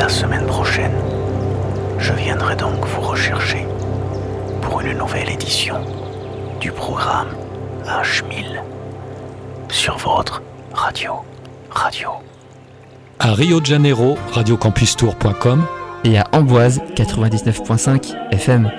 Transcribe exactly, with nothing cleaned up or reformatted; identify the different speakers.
Speaker 1: La semaine prochaine, je viendrai donc vous rechercher pour une nouvelle édition du programme H mille sur votre radio. Radio.
Speaker 2: À Rio de Janeiro, radio campus tour point com
Speaker 3: et à Amboise quatre-vingt-dix-neuf virgule cinq F M.